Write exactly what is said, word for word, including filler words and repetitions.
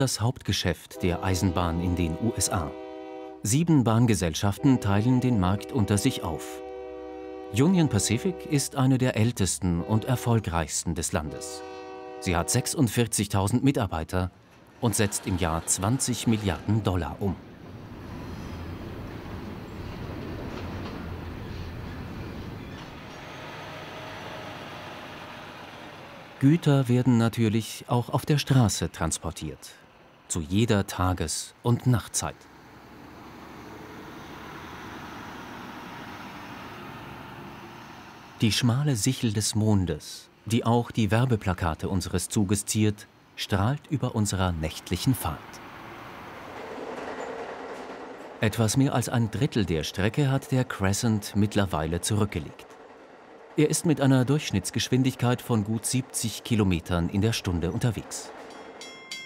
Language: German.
das Hauptgeschäft der Eisenbahn in den U S A. Sieben Bahngesellschaften teilen den Markt unter sich auf. Union Pacific ist eine der ältesten und erfolgreichsten des Landes. Sie hat sechsundvierzigtausend Mitarbeiter und setzt im Jahr zwanzig Milliarden Dollar um. Güter werden natürlich auch auf der Straße transportiert, zu jeder Tages- und Nachtzeit. Die schmale Sichel des Mondes, die auch die Werbeplakate unseres Zuges ziert, strahlt über unserer nächtlichen Fahrt. Etwas mehr als ein Drittel der Strecke hat der Crescent mittlerweile zurückgelegt. Er ist mit einer Durchschnittsgeschwindigkeit von gut siebzig Kilometern in der Stunde unterwegs.